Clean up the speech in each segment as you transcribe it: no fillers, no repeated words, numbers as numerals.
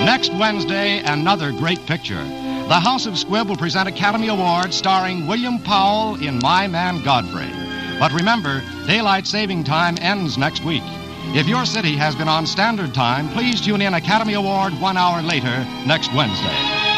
Next Wednesday, another great picture. The House of Squibb will present Academy Awards starring William Powell in My Man Godfrey. But remember, daylight saving time ends next week. If your city has been on standard time, please tune in Academy Award 1 hour later next Wednesday.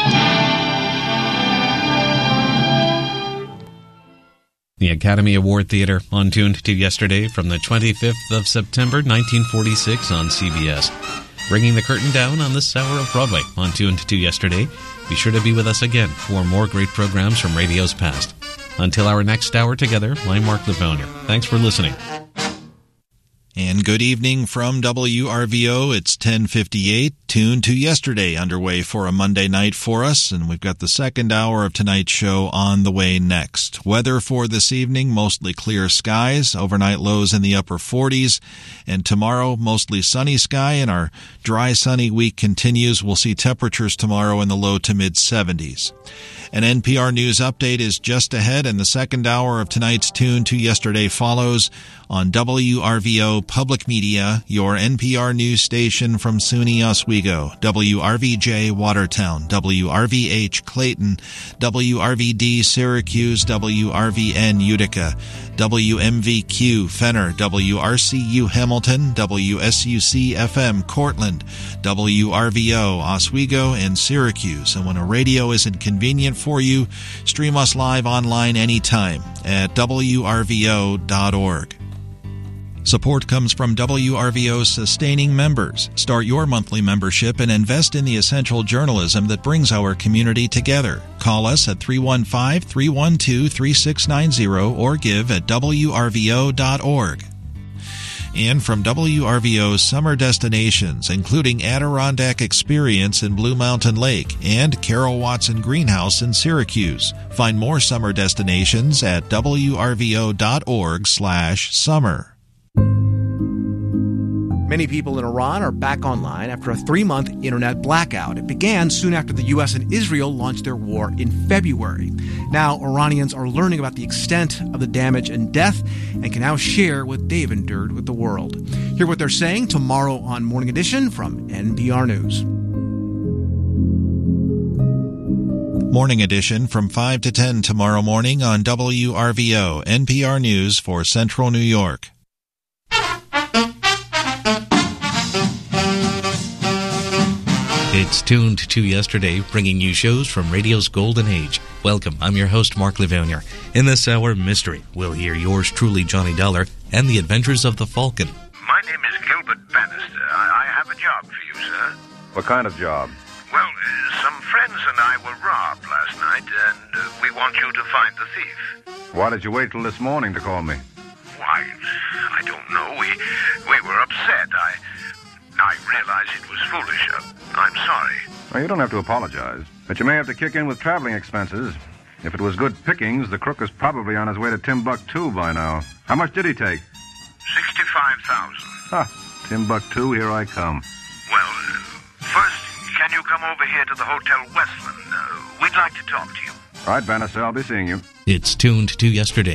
The Academy Award Theater on Tuned to Yesterday from the 25th of September, 1946 on CBS. Bringing the curtain down on this hour of Broadway on Tuned to Yesterday. Be sure to be with us again for more great programs from radio's past. Until our next hour together, I'm Mark Livonia. Thanks for listening. And good evening from WRVO. It's 10:58. Tuned to Yesterday underway for a Monday night for us, and we've got the second hour of tonight's show on the way next. Weather for this evening, mostly clear skies, overnight lows in the upper 40s, and tomorrow, mostly sunny sky, and our dry sunny week continues. We'll see temperatures tomorrow in the low to mid-70s. An NPR News update is just ahead, and the second hour of tonight's Tune to Yesterday follows on WRVO Public Media, your NPR News station from SUNY Oswego, WRVJ Watertown, WRVH Clayton, WRVD Syracuse, WRVN Utica, WMVQ Fenner, WRCU Hamilton, WSUC FM Cortland, WRVO Oswego, and Syracuse. And when a radio isn't convenient for you, stream us live online anytime at WRVO.org. Support comes from WRVO's sustaining members. Start your monthly membership and invest in the essential journalism that brings our community together. Call us at 315-312-3690 or give at WRVO.org. And from WRVO's summer destinations, including Adirondack Experience in Blue Mountain Lake and Carol Watson Greenhouse in Syracuse. Find more summer destinations at WRVO.org/summer. Many people in Iran are back online after a 3-month internet blackout. It began soon after the U.S. and Israel launched their war in February. Now, Iranians are learning about the extent of the damage and death and can now share what they've endured with the world. Hear what they're saying tomorrow on Morning Edition from NPR News. Morning Edition from 5 to 10 tomorrow morning on WRVO, NPR News for Central New York. It's Tuned to Yesterday, bringing you shows from radio's golden age. Welcome, I'm your host, Mark Livonia. In this hour, Mystery, we'll hear yours truly, Johnny Dollar, and the adventures of the Falcon. My name is Gilbert Bannister. I have a job for you, sir. What kind of job? Well, some friends and I were robbed last night, and we want you to find the thief. Why did you wait till this morning to call me? Why, I don't know. We were upset. I realize it was foolish. I'm sorry. Well, you don't have to apologize, but you may have to kick in with traveling expenses. If it was good pickings, the crook is probably on his way to Timbuktu by now. How much did he take? $65,000. Ah, Timbuktu, here I come. Well, first, can you come over here to the Hotel Westland? We'd like to talk to you. All right, Bannister, I'll be seeing you. It's Tuned to Yesterday.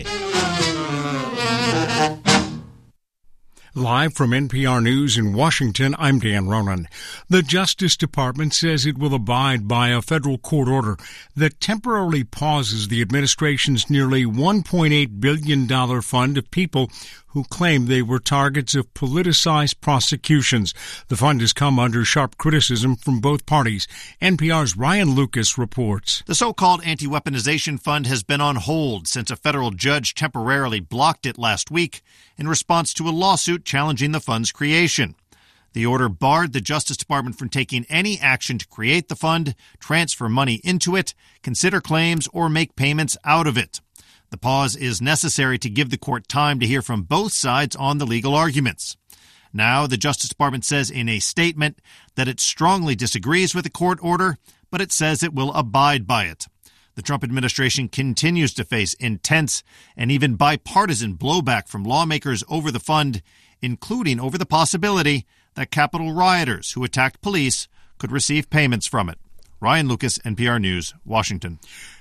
Live from NPR News in Washington, I'm Dan Ronan. The Justice Department says it will abide by a federal court order that temporarily pauses the administration's nearly $1.8 billion fund of people who claim they were targets of politicized prosecutions. The fund has come under sharp criticism from both parties. NPR's Ryan Lucas reports. The so-called anti-weaponization fund has been on hold since a federal judge temporarily blocked it last week in response to a lawsuit challenging the fund's creation. The order barred the Justice Department from taking any action to create the fund, transfer money into it, consider claims, or make payments out of it. The pause is necessary to give the court time to hear from both sides on the legal arguments. Now, the Justice Department says in a statement that it strongly disagrees with the court order, but it says it will abide by it. The Trump administration continues to face intense and even bipartisan blowback from lawmakers over the fund, including over the possibility that Capitol rioters who attacked police could receive payments from it. Ryan Lucas, NPR News, Washington.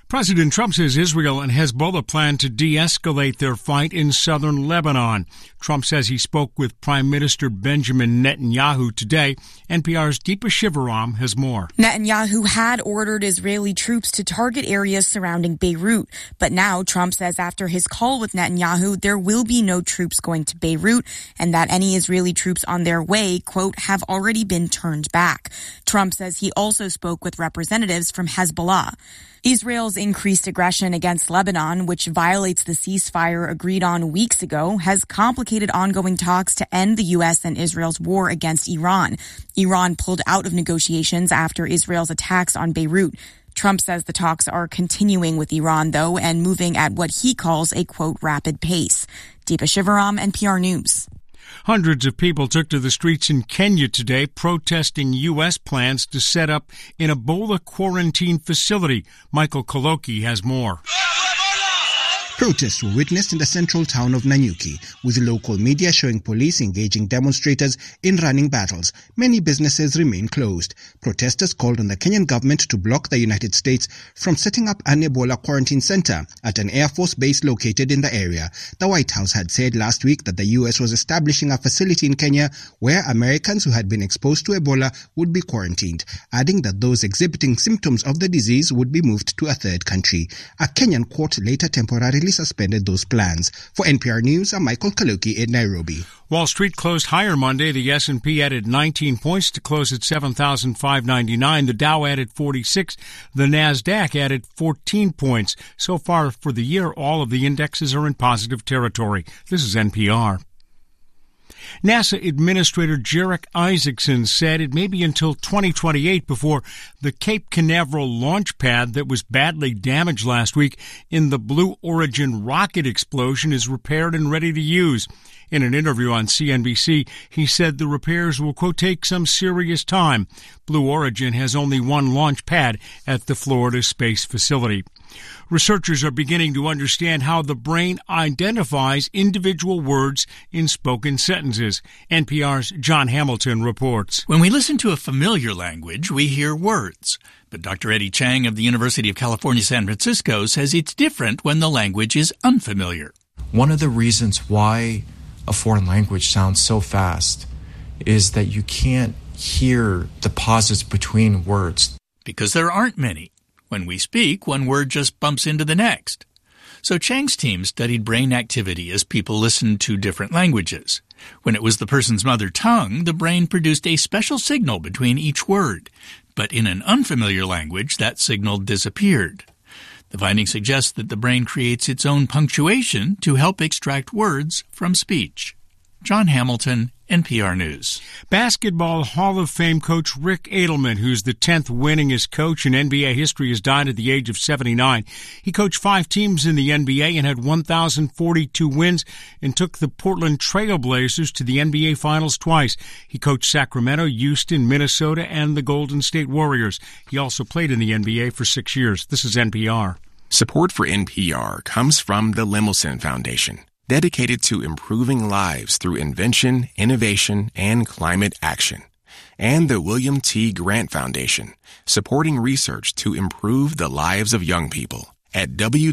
President Trump says Israel and Hezbollah plan to de-escalate their fight in southern Lebanon. Trump says he spoke with Prime Minister Benjamin Netanyahu today. NPR's Deepa Shivaram has more. Netanyahu had ordered Israeli troops to target areas surrounding Beirut, but now Trump says after his call with Netanyahu, there will be no troops going to Beirut and that any Israeli troops on their way, quote, have already been turned back. Trump says he also spoke with representatives from Hezbollah. Israel's increased aggression against Lebanon, which violates the ceasefire agreed on weeks ago, has complicated ongoing talks to end the U.S. and Israel's war against Iran. Iran pulled out of negotiations after Israel's attacks on Beirut. Trump says the talks are continuing with Iran, though, and moving at what he calls a, quote, rapid pace. Deepa Shivaram, NPR News. Hundreds of people took to the streets in Kenya today protesting U.S. plans to set up an Ebola quarantine facility. Michael Koloki has more. Protests were witnessed in the central town of Nanyuki, with local media showing police engaging demonstrators in running battles. Many businesses remain closed. Protesters called on the Kenyan government to block the United States from setting up an Ebola quarantine center at an Air Force base located in the area. The White House had said last week that the U.S. was establishing a facility in Kenya where Americans who had been exposed to Ebola would be quarantined, adding that those exhibiting symptoms of the disease would be moved to a third country. A Kenyan court later temporarily suspended those plans. For NPR News, I'm Michael Kaluki in Nairobi. Wall Street closed higher Monday. The S&P added 19 points to close at 7,599. The Dow added 46. The Nasdaq added 14 points. So far for the year, all of the indexes are in positive territory. This is NPR. NASA Administrator Jarek Isaacson said it may be until 2028 before the Cape Canaveral launch pad that was badly damaged last week in the Blue Origin rocket explosion is repaired and ready to use. In an interview on CNBC, he said the repairs will, quote, take some serious time. Blue Origin has only one launch pad at the Florida Space Facility. Researchers are beginning to understand how the brain identifies individual words in spoken sentences. NPR's John Hamilton reports. When we listen to a familiar language, we hear words. But Dr. Eddie Chang of the University of California, San Francisco says it's different when the language is unfamiliar. One of the reasons why a foreign language sounds so fast is that you can't hear the pauses between words. Because there aren't many. When we speak, one word just bumps into the next. So Chang's team studied brain activity as people listened to different languages. When it was the person's mother tongue, the brain produced a special signal between each word. But in an unfamiliar language, that signal disappeared. The finding suggests that the brain creates its own punctuation to help extract words from speech. John Hamilton, NPR News. Basketball Hall of Fame coach Rick Adelman, who's the 10th winningest coach in NBA history, has died at the age of 79. He coached 5 teams in the NBA and had 1,042 wins and took the Portland Trail Blazers to the NBA Finals twice. He coached Sacramento, Houston, Minnesota, and the Golden State Warriors. He also played in the NBA for 6 years. This is NPR. Support for NPR comes from the Lemelson Foundation, dedicated to improving lives through invention, innovation, and climate action. And the William T. Grant Foundation, supporting research to improve the lives of young people at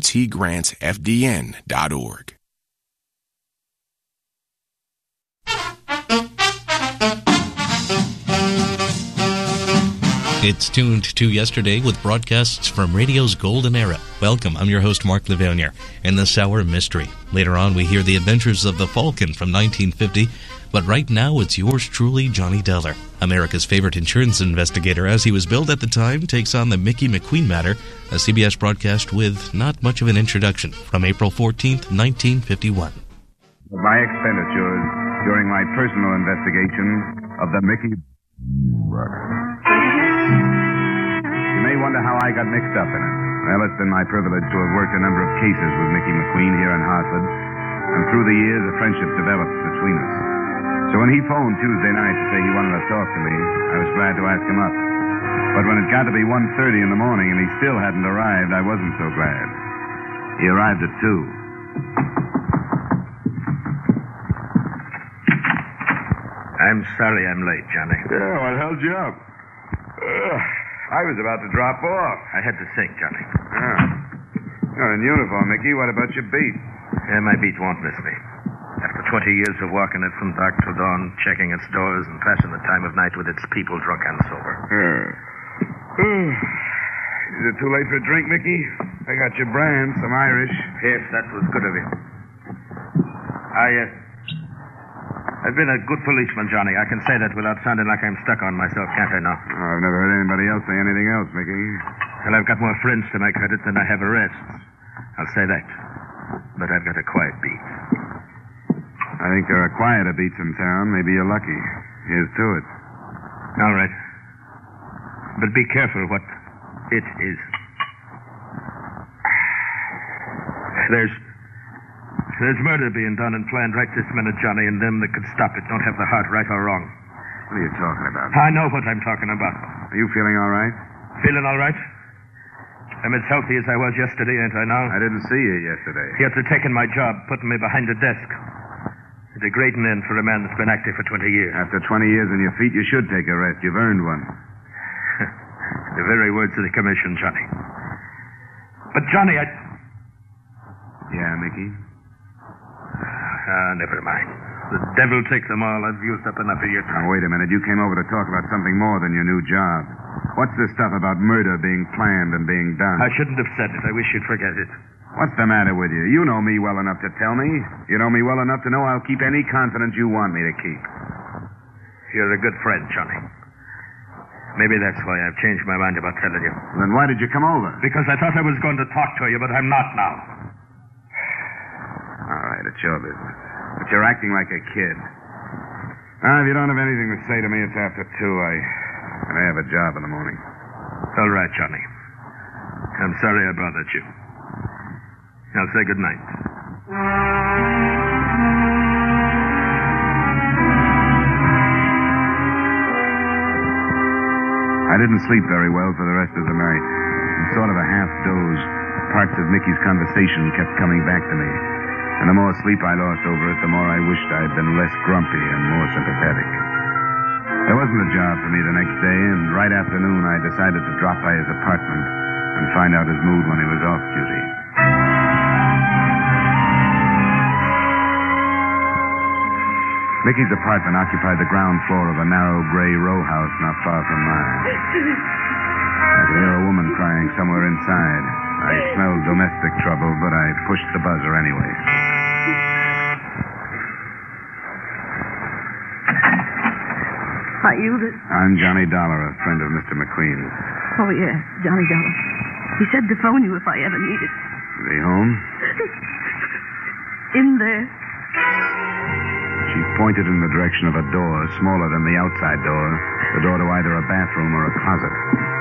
wtgrantfdn.org. It's tuned to yesterday with broadcasts from radio's golden era. Welcome, I'm your host Mark Lavernier. In this hour, mystery. Later on, we hear the adventures of the Falcon from 1950. But right now, it's yours truly, Johnny Deller. America's favorite insurance investigator, as he was billed at the time, takes on the Mickey McQueen matter, a CBS broadcast with not much of an introduction, from April 14th, 1951. My expenditures during my personal investigation of the Mickey You may wonder how I got mixed up in it. Well, it's been my privilege to have worked a number of cases with Mickey McQueen here in Hartford, and through the years a friendship developed between us. So when he phoned Tuesday night to say he wanted to talk to me, I was glad to ask him up. But when it got to be 1:30 in the morning and he still hadn't arrived, I wasn't so glad. He arrived at 2. I'm sorry I'm late, Johnny. Yeah, what held you up? I was about to drop off. I had to think, Johnny. You're in uniform, Mickey. What about your beat? Yeah, my beat won't miss me. After 20 years of walking it from dark till dawn, checking its doors and passing the time of night with its people, drunk and sober. Is it too late for a drink, Mickey? I got your brand, some Irish. Yes, that was good of you. I've been a good policeman, Johnny. I can say that without sounding like I'm stuck on myself, can't I now? Oh, I've never heard anybody else say anything else, Mickey. Well, I've got more friends to my credit than I have arrests. I'll say that. But I've got a quiet beat. I think there are quieter beats in town. Maybe you're lucky. Here's to it. All right. But be careful what it is. There's murder being done and planned right this minute, Johnny, and them that could stop it don't have the heart, right or wrong. What are you talking about? I know what I'm talking about. Are you feeling all right? Feeling all right? I'm as healthy as I was yesterday, ain't I now? I didn't see you yesterday. After taking my job, putting me behind a desk. A degrading end for a man that's been active for 20 years. After 20 years on your feet, you should take a rest. You've earned one. The very words of the commission, Johnny. But, Johnny, Yeah, Mickey? Never mind. The devil take them all. I've used up enough of your time. Now, wait a minute. You came over to talk about something more than your new job. What's this stuff about murder being planned and being done? I shouldn't have said it. I wish you'd forget it. What's the matter with you? You know me well enough to tell me. You know me well enough to know I'll keep any confidence you want me to keep. You're a good friend, Johnny. Maybe that's why I've changed my mind about telling you. Then why did you come over? Because I thought I was going to talk to you, but I'm not now. All right, it's your business. But you're acting like a kid. If you don't have anything to say to me, it's after 2. I have a job in the morning. All right, Johnny. I'm sorry I bothered you. I'll say good night. I didn't sleep very well for the rest of the night. In sort of a half doze, parts of Mickey's conversation kept coming back to me. And the more sleep I lost over it, the more I wished I had been less grumpy and more sympathetic. There wasn't a job for me the next day, and right afternoon I decided to drop by his apartment and find out his mood when he was off duty. Mickey's apartment occupied the ground floor of a narrow gray row house not far from mine. I could hear a woman crying somewhere inside. I smelled domestic trouble, but I pushed the buzzer anyway. Are you the... I'm Johnny Dollar, a friend of Mr. McQueen's. Oh, yes, Johnny Dollar. He said to phone you if I ever needed. Is he home? In there. She pointed in the direction of a door, smaller than the outside door, the door to either a bathroom or a closet.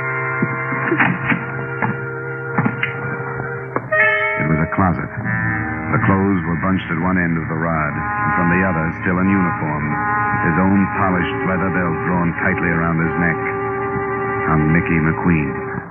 It was a closet. The clothes were bunched at one end of the rod, and from the other, still in uniform, his own polished leather belt drawn tightly around his neck, hung Mickey McQueen.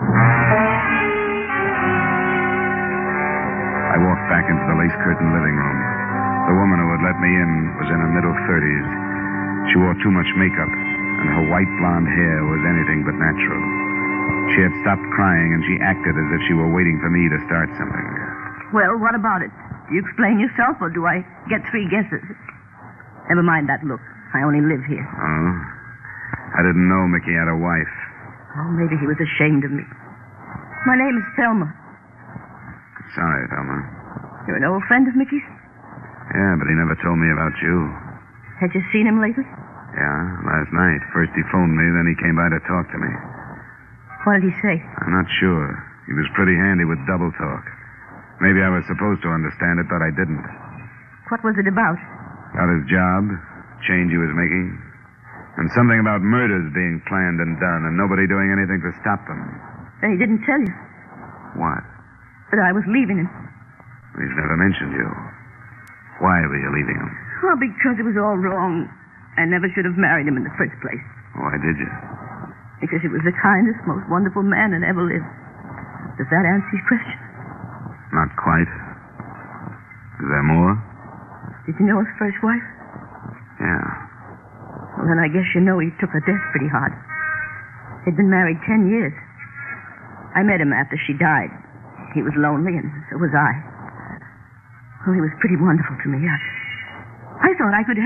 I walked back into the lace-curtained living room. The woman who had let me in was in her middle 30s. She wore too much makeup, and her white blonde hair was anything but natural. She had stopped crying, and she acted as if she were waiting for me to start something. Well, what about it? Do you explain yourself, or do I get 3 guesses? Never mind that look. I only live here. Oh? I didn't know Mickey had a wife. Oh, maybe he was ashamed of me. My name is Thelma. Sorry, Thelma. You're an old friend of Mickey's? Yeah, but he never told me about you. Had you seen him lately? Yeah, last night. First he phoned me, then he came by to talk to me. What did he say? I'm not sure. He was pretty handy with double talk. Maybe I was supposed to understand it, but I didn't. What was it about? About his job, change he was making, and something about murders being planned and done, and nobody doing anything to stop them. Then he didn't tell you? What? That I was leaving him. He's never mentioned you. Why were you leaving him? Well, because it was all wrong. I never should have married him in the first place. Why did you? Because he was the kindest, most wonderful man that ever lived. Does that answer your question? Not quite. Is there more? Did you know his first wife? Yeah. Well, then I guess you know he took her death pretty hard. They'd been married 10 years. I met him after she died. He was lonely, and so was I. Well, he was pretty wonderful to me. I thought I could